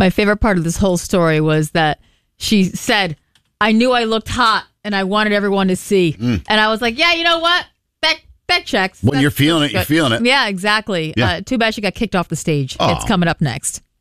My favorite part of this whole story was that she said, I knew I looked hot and I wanted everyone to see. And I was like, yeah, you know what? That checks. When you're feeling it, you're feeling it. Yeah, exactly. Yeah. Too bad she got kicked off the stage. Oh. It's coming up next.